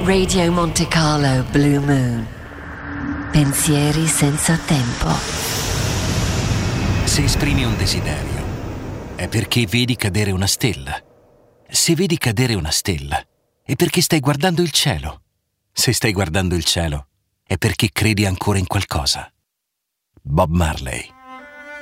Radio Monte Carlo Blue Moon. Pensieri senza tempo. Se esprimi un desiderio, è perché vedi cadere una stella. Se vedi cadere una stella, è perché stai guardando il cielo. Se stai guardando il cielo, è perché credi ancora in qualcosa. Bob Marley.